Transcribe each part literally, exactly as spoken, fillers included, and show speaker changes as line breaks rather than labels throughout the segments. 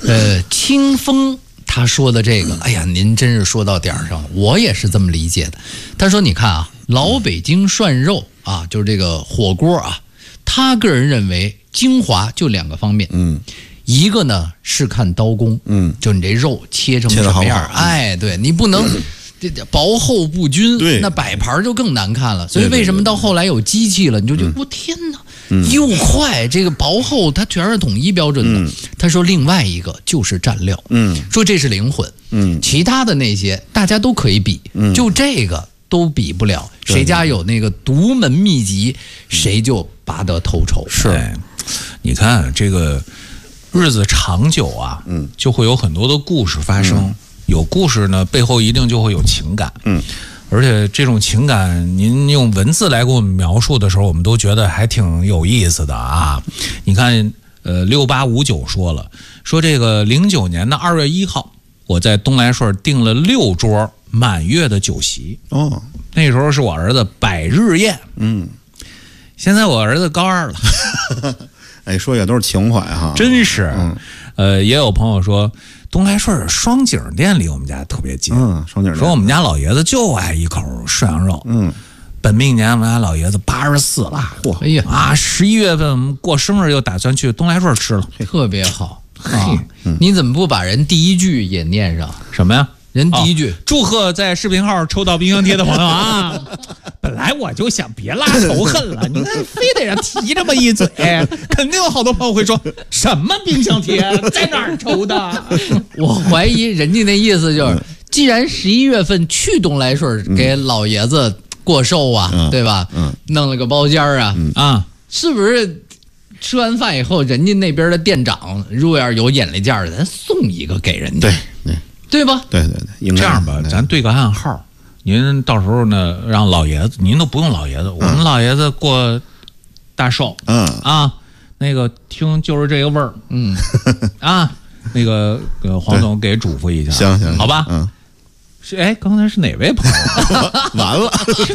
呃，清风他说的这个，哎呀，您真是说到点儿上了，我也是这么理解的。他说，你看啊，老北京涮肉啊，就是这个火锅啊，他个人认为精华就两个方面，
嗯，
一个呢是看刀工，嗯，就你这肉切成什么样，哎，对你不能。这薄厚不均，那摆盘就更难看了。所以为什么到后来有机器了，你就觉得我、嗯、天哪，嗯、又快，这个薄厚它全是统一标准的。嗯、他说另外一个就是蘸料，嗯，说这是灵魂，嗯，其他的那些大家都可以比，嗯、就这个都比不了。谁家有那个独门秘籍，谁就拔得头筹。
是，哎、你看这个日子长久啊，嗯，就会有很多的故事发生。嗯有故事呢，背后一定就会有情感，嗯，而且这种情感，您用文字来给我们描述的时候，我们都觉得还挺有意思的啊。你看，呃，六八五九说了，说这个零九年的二月一号，我在东来顺订了六桌满月的酒席，哦，那时候是我儿子百日宴，嗯，现在我儿子高二了，
哎，说也都是情怀哈，
真是，嗯、呃，也有朋友说。东来顺双井店离我们家特别近，嗯，双井店说我们家老爷子就爱一口涮羊肉，嗯，本命年我们家老爷子八十四了，嚯，哎呀啊，十一月份过生日又打算去东来顺吃了，
特别好。啊，嗯、你怎么不把人第一句也念上？
什么呀？
人第一句、
哦，祝贺在视频号抽到冰箱贴的朋友啊！本来我就想别拉仇恨了，你看非得让提这么一嘴，肯定有好多朋友会说什么冰箱贴在哪儿抽的？
我怀疑人家那意思就是，嗯、既然十一月份去东来顺给老爷子过寿啊，嗯、对吧？嗯，弄了个包间啊，嗯、啊，是不是？吃完饭以后，人家那边的店长如果要是有眼力见的，咱送一个给人家。
对对。
对吧？
对对对，
这样吧，咱对个暗号，您到时候呢，让老爷子，您都不用老爷子，嗯、我们老爷子过大寿，嗯啊，那个听就是这个味儿，嗯啊，那个呃黄总给嘱咐一下，
行行，
好吧，嗯。是哎，刚才是哪位朋友？
完了，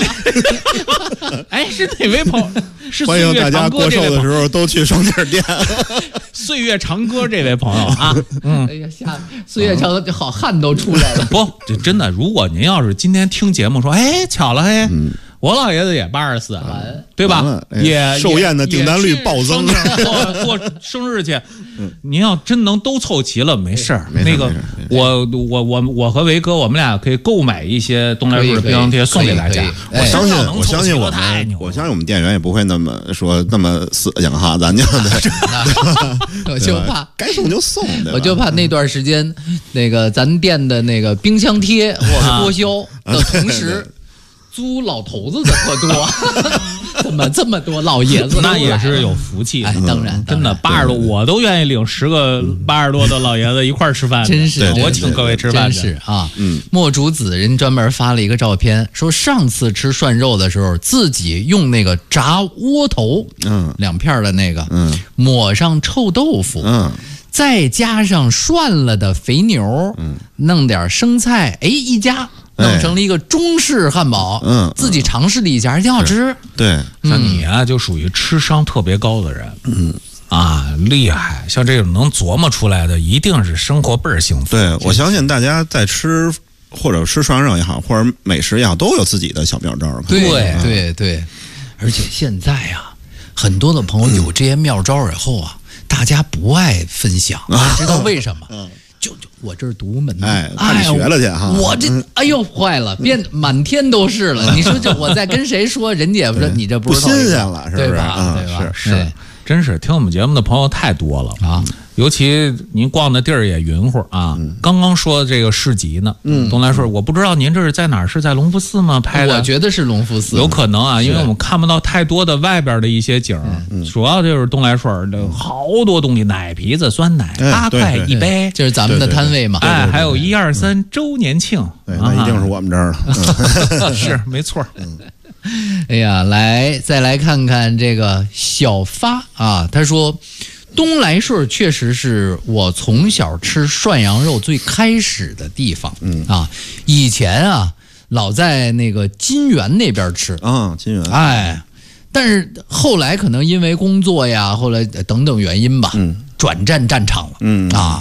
哎，是哪位朋友？是
欢迎大家过寿的时候都去双井店。
岁月长歌这位朋友啊，嗯，
哎呀，下岁月长歌好汗都出来了。
不，这真的，如果您要是今天听节目说，哎，巧了嘿。嗯我老爷子也八十四，对吧？也
寿宴的订单率暴增，
过过生日去。您要真能都凑齐了，没事儿。那个，我我我我和维哥，我们俩可以购买一些东来顺的冰箱贴送给大家。
我相信，我相信我们，我相信我们店员也不会那么说那么死性哈，咱就
我就怕
该送就送，
我就怕那段时间那个咱店的那个冰箱贴我脱销的同时。租老头子的特多，怎么这么多老爷子？
那也是有福气。
哎，当然，
真的八十多，我都愿意领十个八十多的老爷子一块儿吃饭。
真是，
我请各位吃饭。
真是啊，嗯，莫竹子人专门发了一个照片，说上次吃涮肉的时候，自己用那个炸窝头，嗯，两片的那个，嗯，抹上臭豆腐，嗯。再加上涮了的肥牛，嗯，弄点生菜，哎，一加弄成了一个中式汉堡，嗯，自己尝试了一下，还挺好吃。
对，
像你啊，就属于吃商特别高的人，嗯啊，厉害。像这种能琢磨出来的，一定是生活倍儿幸福。
对，我相信大家在吃或者吃涮羊肉也好，或者美食也好，都有自己的小妙招。
对对对，而且现在啊，很多的朋友有这些妙招以后啊。大家不爱分享，知道为什么？嗯，就就我这儿独门，
哎，怕你学了去哈。
我这哎呦坏了，变满天都是了。你说这我在跟谁说，人家也不说你这
不新鲜了，是不是？
对吧？对吧？
是，真是听我们节目的朋友太多了啊。尤其您逛的地儿也匀乎啊！嗯、刚刚说这个市集呢，嗯，东来顺，我不知道您这是在哪儿？是在隆福寺吗？拍的？
我觉得是隆福寺，
有可能啊，因为我们看不到太多的外边的一些景，嗯、主要就是东来顺的好多东西，奶皮子、酸奶，八块一杯，
这是咱们的摊位嘛。
哎，还有一二三周年庆，
对，那一定是我们这儿了，
是没错。嗯
哎呀，来再来看看这个小发啊，他说。东来顺确实是我从小吃涮羊肉最开始的地方，嗯啊，以前啊老在那个金源那边吃
啊，金源，
哎，但是后来可能因为工作呀，后来等等原因吧，嗯，转战战场了，嗯啊，哎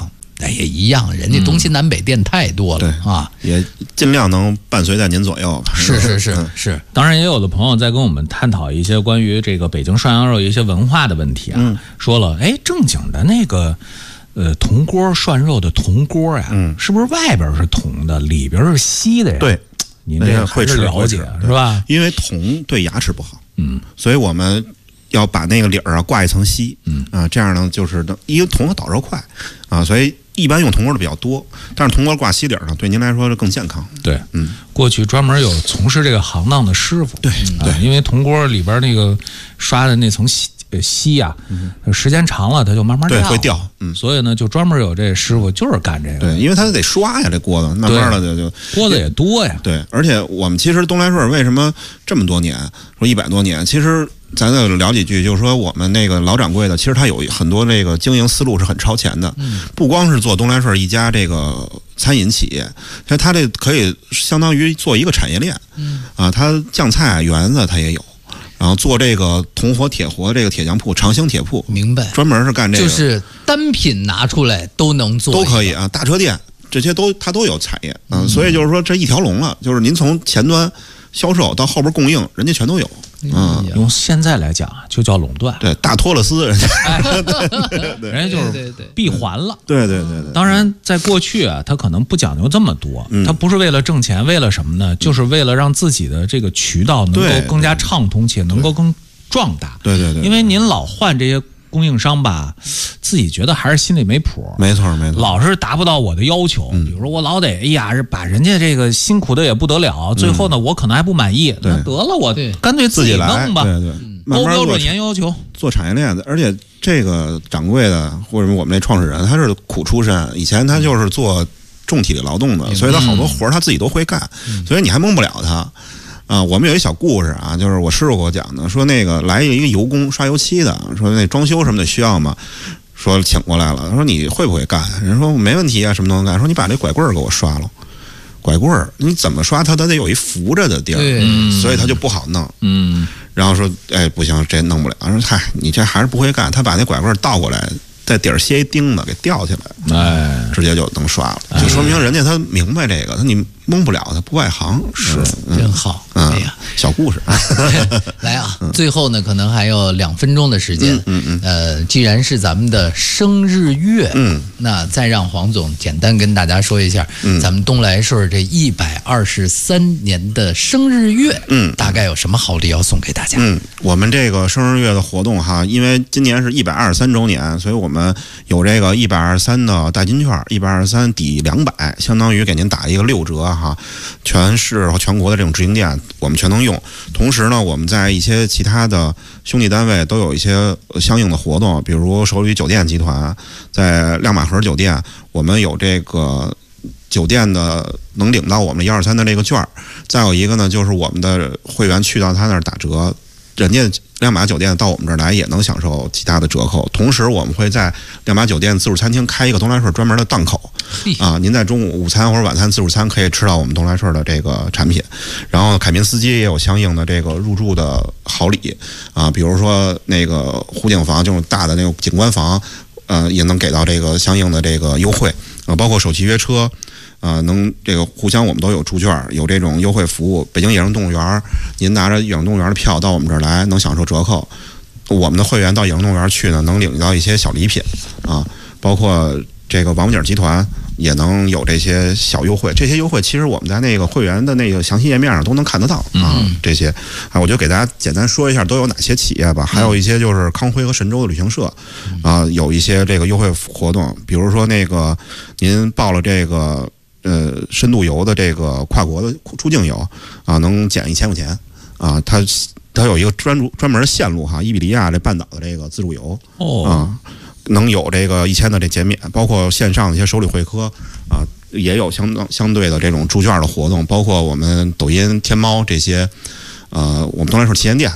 也一样，人家东西南北店太多了、
嗯、
啊，
也尽量能伴随在您左右。
是是是、嗯、是，
当然也有的朋友在跟我们探讨一些关于这个北京涮羊肉一些文化的问题啊，嗯、说了，哎，正经的那个呃铜锅涮肉的铜锅呀、啊，嗯，是不是外边是铜的，里边是锡的呀？
对，
您这会是了解是吧？
因为铜对牙齿不好，嗯，所以我们要把那个里儿啊挂一层锡，嗯啊，这样呢就是因为铜它导热快啊，所以一般用铜锅的比较多，但是铜锅挂锡底儿呢，对您来说是更健康。
对，嗯，过去专门有从事这个行当的师傅，
对对、
啊，因为铜锅里边那个刷的那层锡。锡呀、啊，嗯、时间长了它就慢慢掉，
对，会掉。嗯，
所以呢，就专门有这师傅就是干这个。
对，因为他得刷呀，这锅子慢慢的就就
锅子也多呀。
对，而且我们其实东来顺为什么这么多年，说一百多年，其实咱再聊几句，就是说我们那个老掌柜的，其实他有很多这个经营思路是很超前的，嗯、不光是做东来顺一家这个餐饮企业，其实他这可以相当于做一个产业链。嗯，啊，他酱菜园子他也有。然后做这个铜火铁火这个铁匠铺，长兴铁铺，
明白，
专门是干这个，
就是单品拿出来都能做，
都可以啊。大车店这些都它都有产业啊、嗯，所以就是说这一条龙了，就是您从前端销售到后边供应，人家全都有。嗯，
用现在来讲啊，就叫垄断。
对，大托勒斯人家，
哎、对对对人家就是闭环了。
对对对对。
当然，在过去啊，他可能不讲究这么多，嗯、他不是为了挣钱，为了什么呢？就是为了让自己的这个渠道能够更加畅通，且能够更壮大。
对对对。
因为您老换这些供应商吧，自己觉得还是心里没谱。
没错没错。
老是达不到我的要求，嗯、比如说我老得哎呀，把人家这个辛苦的也不得了，最后呢，我可能还不满意。
那
得了，我干脆自己弄吧。
对对。
高标准严要求，
做产业链的，而且这个掌柜的或者我们那创始人，他是苦出身，以前他就是做重体力劳动的，嗯、所以他好多活他自己都会干，嗯、所以你还蒙不了他。啊，我们有一小故事啊，就是我师傅给我讲的，说那个来一个油工刷油漆的，说那装修什么的需要吗？说请过来了，他说你会不会干？人说没问题啊，什么都能干。说你把这拐棍儿给我刷了。拐棍儿你怎么刷它都得有一扶着的地儿，所以它就不好弄。嗯，然后说哎不行，这弄不了。说嗨，你这还是不会干。他把那拐棍儿倒过来，在底儿歇一钉子给吊起来，哎，直接就能刷了，就说明人家他明白这个，他你蒙不了他，不外行。
是，嗯、真好。
嗯、
哎呀，
小故事。
来啊，嗯、最后呢，可能还有两分钟的时间。嗯嗯。呃，既然是咱们的生日月，嗯，那再让黄总简单跟大家说一下，嗯，咱们东来顺这一百二十三年的生日月，嗯，大概有什么好礼要送给大家？
嗯，我们这个生日月的活动哈，因为今年是一百二十三周年，所以我们有这个一百二十三的代金券，一百二十三抵两百，相当于给您打一个六折哈，全市和全国的这种直营店我们全能用。同时呢，我们在一些其他的兄弟单位都有一些相应的活动，比如首旅酒店集团在亮马河酒店，我们有这个酒店的能领到我们一二三的这个券。再有一个呢，就是我们的会员去到他那儿打折，人家亮马酒店到我们这儿来也能享受其他的折扣。同时我们会在亮马酒店自助餐厅开一个东来顺专门的档口啊，您在中午午餐或者晚餐自助餐可以吃到我们东来顺的这个产品。然后凯宾斯基也有相应的这个入住的好礼啊，比如说那个湖景房这种大的那种景观房，呃，也能给到这个相应的这个优惠啊，包括首期约车。呃，能这个互相我们都有住券，有这种优惠服务。北京野生动物园，您拿着野生动物园的票到我们这儿来，能享受折扣。我们的会员到野生动物园去呢，能领到一些小礼品啊，包括这个王府井集团也能有这些小优惠。这些优惠其实我们在那个会员的那个详细页面上都能看得到啊。嗯、这些啊，我就给大家简单说一下都有哪些企业吧。还有一些就是康辉和神州的旅行社啊，有一些这个优惠活动，比如说那个您报了这个。呃，深度游的这个跨国的出境游啊，能减一千块钱啊。它它有一个专注专门的线路哈，伊比利亚这半岛的这个自助游哦啊，能有这个一千的这减免，包括线上的一些手理会客啊，也有相当相对的这种住券的活动，包括我们抖音、天猫这些呃，我们东来顺旗舰店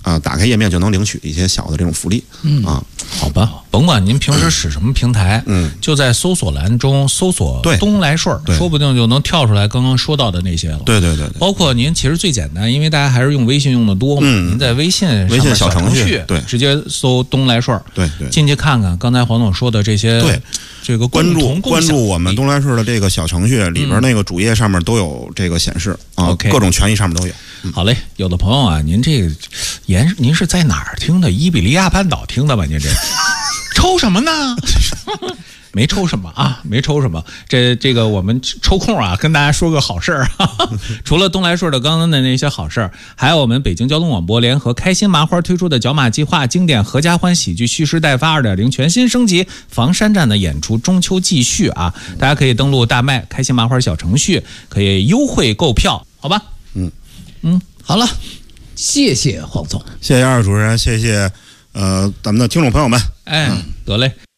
啊、呃、打开页面就能领取一些小的这种福利。
嗯
啊，
好吧，甭管您平时使什么平台，
嗯，
就在搜索栏中搜索东来顺，说不定就能跳出来刚刚说到的那些了。
对对对对，
包括您其实最简单，因为大家还是用微信用的多嘛，
嗯、
您在微信
微信
小
程
序，
对，
直接搜东来顺，
对对，
进去看看刚才黄总说的这些，
对，
这个
关注关注我们东来顺的这个小程序里边那个主页上面都有这个显示、嗯、啊
，OK，
各种权益上面都有。
嗯、好嘞，有的朋友啊，您这个言您是在哪儿听的？伊比利亚半岛听的吧？您这抽什么呢？没抽什么啊，没抽什么。这这个我们抽空啊，跟大家说个好事儿。除了东来顺的刚刚的那些好事儿，还有我们北京交通广播联合开心麻花推出的角马计划经典合家欢喜剧蓄势待发 二点零 全新升级，房山站的演出中秋继续啊！大家可以登录大麦开心麻花小程序，可以优惠购票，好吧？
嗯
嗯，好了，谢谢黄总，
谢谢二主持人，谢谢呃咱们的听众朋友们。
哎，得嘞。